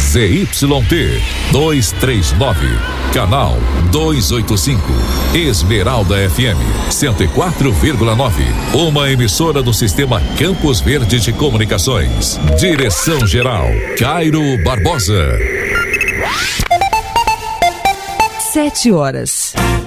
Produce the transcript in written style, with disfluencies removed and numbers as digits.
ZYT 239, canal 285, Esmeralda FM 104,9, uma emissora do Sistema Campos Verde de Comunicações. Direção-geral, Cairo Barbosa. 7 horas.